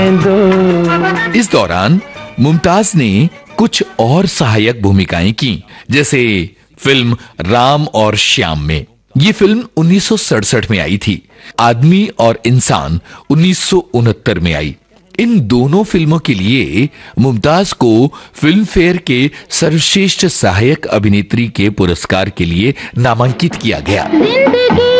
इस दौरान मुमताज ने कुछ और सहायक भूमिकाएं की, जैसे फिल्म राम और श्याम में। ये फिल्म 1967 में आई थी। आदमी और इंसान 1969 में आई। इन दोनों फिल्मों के लिए मुमताज को फिल्म फेयर के सर्वश्रेष्ठ सहायक अभिनेत्री के पुरस्कार के लिए नामांकित किया गया।